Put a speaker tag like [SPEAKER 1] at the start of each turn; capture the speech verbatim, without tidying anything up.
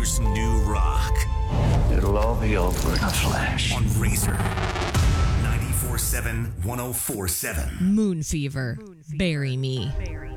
[SPEAKER 1] Here's new rock.
[SPEAKER 2] It'll all be over in a flash.
[SPEAKER 1] On Razor. ninety-four seven, one oh four seven.
[SPEAKER 3] Moon Fever. Bury Me.